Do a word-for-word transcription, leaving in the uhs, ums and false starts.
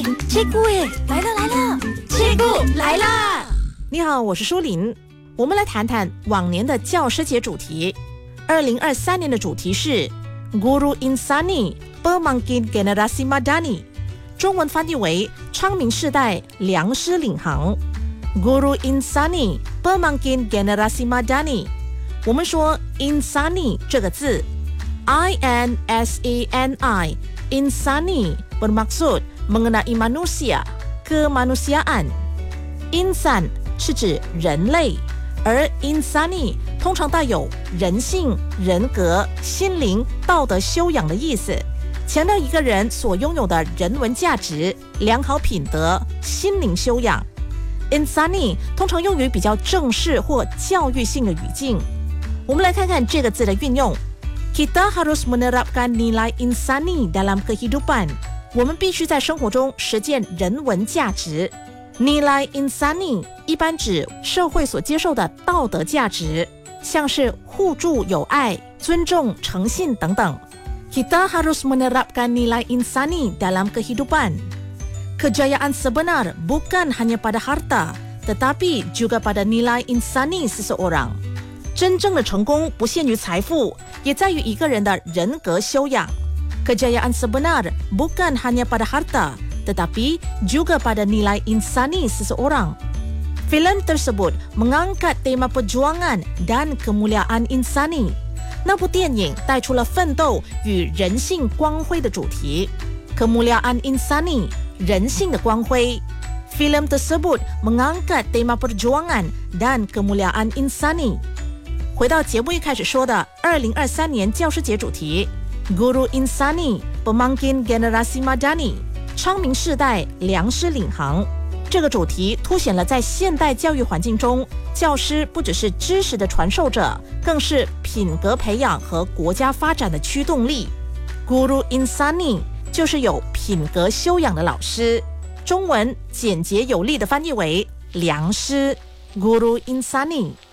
切姑耶，来了来了，切姑来啦！ 你好，我是舒琳。我们来谈谈往年的教师节主题。二零二三年的主题是 Guru Insani Pemangkin Generasi Madani， 中文翻译为昌明世代良师领航。Guru Insani Pemangkin Generasi Madani， 我们说 Insani 这个字 I N S A N I Insani bermaksud mengenai manusia kemanusiaan。 Insan 是指人类，而 Insani 通常带有人性、人格、心灵、道德修养的意思，强调一个人所拥有的人文价值、良好品德、心灵修养。 Insani 通常用于比较正式或教育性的语境。我们来看看这个字的运用。 Kita harus menerapkan nilai insani dalam kehidupan， 我们必须在生活中实践人文价值。 Nilai insani 一般指社会所接受的道德价值，像是互助友爱、尊重、诚信等等。 Kita harus menerapkan nilai insani dalam kehidupan。 Kejayaan sebenar bukan hanya pada harta, tetapi juga pada nilai insani seseorang。 真正的成功不限于财富，也在于一个人的人格修养。 Kejayaan sebenar bukan hanya pada harta, tetapi juga pada nilai insani seseorang。 Filem tersebut mengangkat tema perjuangan dan kemuliaan insani。 那部电影带出了奋斗与人性光辉的主题。 Kemuliaan insani， 人性的光辉。 Filem tersebut mengangkat tema perjuangan dan kemuliaan insani。 回到节目一开始说的二零二三年教师节主题 Guru Insani Pemangkin Generasi Madani， 昌明世代良师领航。这个主题凸显了在现代教育环境中，教师不只是知识的传授者，更是品格培养和国家发展的驱动力。 Guru Insani 就是有品格修养的老师，中文简洁有力的翻译为良师 Guru Insani。